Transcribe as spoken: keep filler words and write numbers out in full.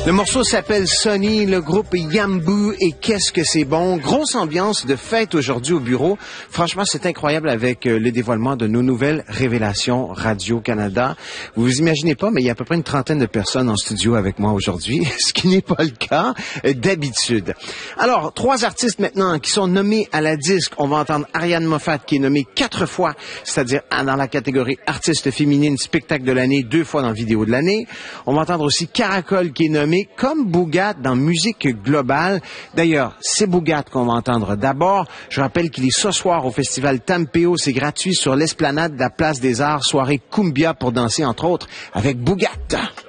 Le morceau s'appelle Sonny, le groupe Yamboo et qu'est-ce que c'est bon. Grosse ambiance de fête aujourd'hui au bureau. Franchement, c'est incroyable avec le dévoilement de nos nouvelles révélations Radio-Canada. Vous vous imaginez pas, mais il y a à peu près une trentaine de personnes en studio avec moi aujourd'hui, ce qui n'est pas le cas d'habitude. Alors, trois artistes maintenant qui sont nommés à la disque. On va entendre Ariane Moffat qui est nommée quatre fois, c'est-à-dire dans la catégorie artiste féminine, spectacle de l'année, deux fois dans vidéo de l'année. On va entendre aussi Caracol qui est nommé comme Bougat dans musique globale. D'ailleurs, c'est Bougat qu'on va entendre d'abord. Je rappelle qu'il est ce soir au festival Tampeo. C'est gratuit sur l'esplanade de la Place des Arts. Soirée Cumbia pour danser, entre autres, avec Bougat.